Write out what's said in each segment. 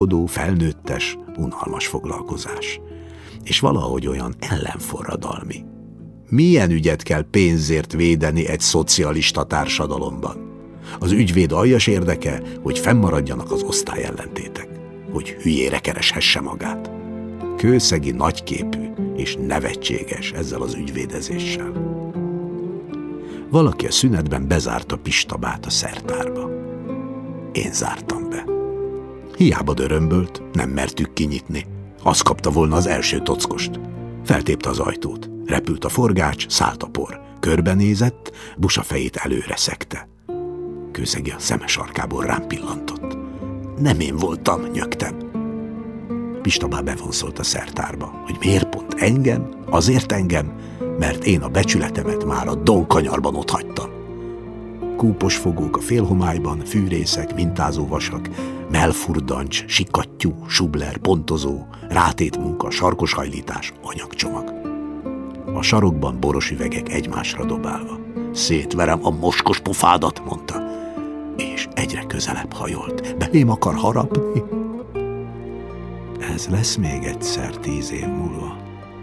uralkodó, felnőttes, unalmas foglalkozás. És valahogy olyan ellenforradalmi. Milyen ügyet kell pénzért védeni egy szocialista társadalomban? Az ügyvéd aljas érdeke, hogy fennmaradjanak az osztályellentétek, hogy hülyére kereshesse magát. Kőszegi nagyképű és nevetséges ezzel az ügyvédezéssel. Valaki a szünetben bezárta Pistabát a szertárba. Én zártam be. Hiába dörömbölt, nem mertük kinyitni. Azt kapta volna az első tockost. Feltépte az ajtót. Repült a forgács, szállt a por. Körbenézett, busa fejét előre szegte. Kőszegi a szeme sarkából rám pillantott. Nem én voltam, nyögtem. Pistabá bevonszolt a szertárba, hogy miért pont engem, azért engem, mert én a becsületemet már a Donkanyarban otthagytam. Kúpos fogók a félhomályban, fűrészek, mintázóvasak, melfurdancs, sikattyú, subler, pontozó, rátétmunka, sarkoshajlítás, anyagcsomag. A sarokban boros üvegek egymásra dobálva. Szétverem a mocskos pofádat, mondta, és egyre közelebb hajolt. Belém akar harapni? Ez lesz még egyszer 10 év múlva.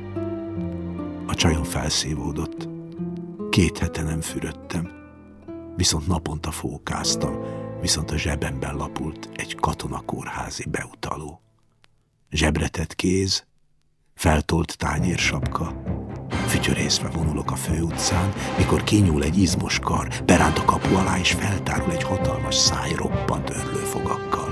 A csajom felszívódott. 2 hete nem fürödtem. Viszont naponta fókáztam, viszont a zsebemben lapult egy katonakórházi beutaló. Zsebretett kéz, feltolt tányérsapka. Fütyörészve vonulok a főutcán, mikor kinyúl egy izmos kar, beránt a kapu alá, és feltárul egy hatalmas száj roppant örlőfogakkal.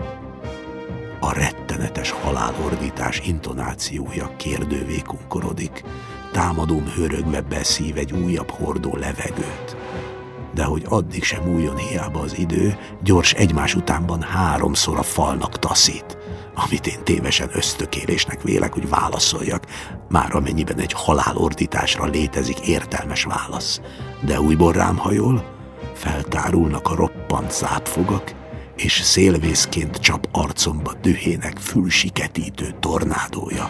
A rettenetes halálordítás intonációja kérdővé kunkorodik, támadóm hörögve beszív egy újabb hordó levegőt. De hogy addig sem múljon hiába az idő, gyors egymás utánban 3-szor a falnak taszít, amit én tévesen ösztökélésnek vélek, hogy válaszoljak, már amennyiben egy halálordításra létezik értelmes válasz. De újból rám hajol, feltárulnak a roppant zápfogak, és szélvészként csap arcomba dühének fülsiketítő tornádója.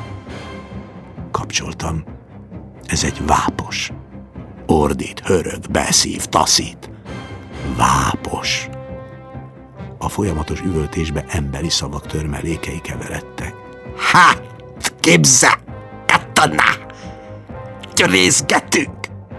Kapcsoltam. Ez egy vápos. Ordít, hörög, beszív, taszít. Vápos. A folyamatos üvöltésbe emberi szavak törmelékei keveredtek. Hát, képzel, katona! Győzgetünk!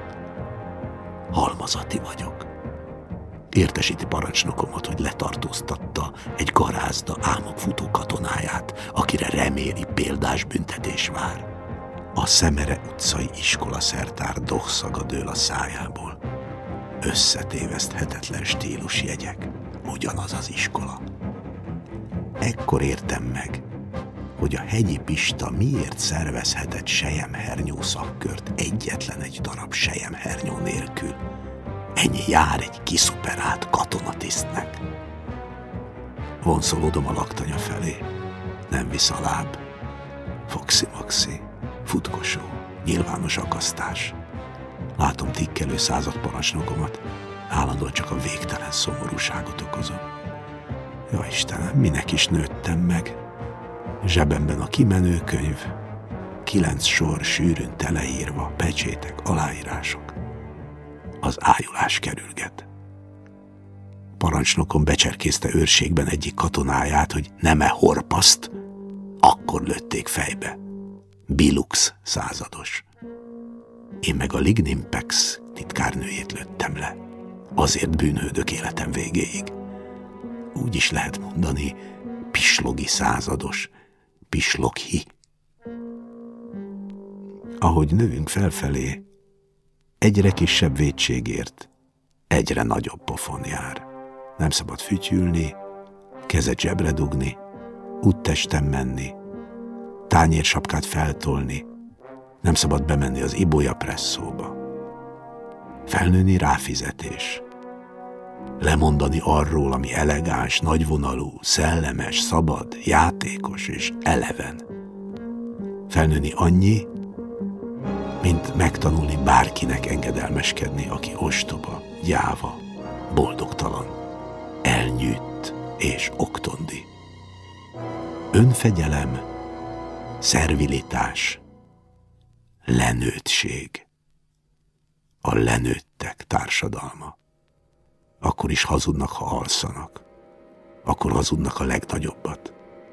Halmazati vagyok. Értesíti parancsnokomat, hogy letartóztatta egy garázda álmokfutó katonáját, akire reméli példás büntetés vár. A Szemere utcai iskolaszertár dohszaga dől a szájából. Összetéveszthetetlen stílusjegyek. Ugyanaz az iskola. Ekkor értem meg, hogy a Hegyi Pista miért szervezhetett selyemhernyó szakkört egyetlen egy darab selyemhernyó nélkül. Ennyi jár egy kiszuperált katonatisztnek. Vonszolódom a laktanya felé. Nem visz a láb. Foxi-maxi, futkosó, nyilvános akasztás. Látom tikkelő századparancsnokomat, állandóan csak a végtelen szomorúságot okozom. Jó Istenem, minek is nőttem meg? Zsebemben a kimenőkönyv, 9 sor sűrűn teleírva, pecsétek, aláírások. Az ájulás kerülget. Parancsnokom becserkészte őrségben egyik katonáját, hogy nem-e horpaszt, akkor lőtték fejbe. Bilux százados. Én meg a Lignimpex titkárnőjét lőttem le. Azért bűnhődök életem végéig. Úgy is lehet mondani, pislogi százados, pisloghi. Ahogy növünk felfelé, egyre kisebb vétségért egyre nagyobb pofon jár. Nem szabad fütyülni, kezet zsebre dugni, úttesten menni, tányérsapkát feltolni, nem szabad bemenni az Ibolya presszóba. Felnőni ráfizetés. Lemondani arról, ami elegáns, nagyvonalú, szellemes, szabad, játékos és eleven. Felnőni annyi, mint megtanulni bárkinek engedelmeskedni, aki ostoba, gyáva, boldogtalan, elnyűtt és oktondi. Önfegyelem, szervilitás, lenőttség. A lenőttek társadalma. Akkor is hazudnak, ha alszanak. Akkor hazudnak a legnagyobbat.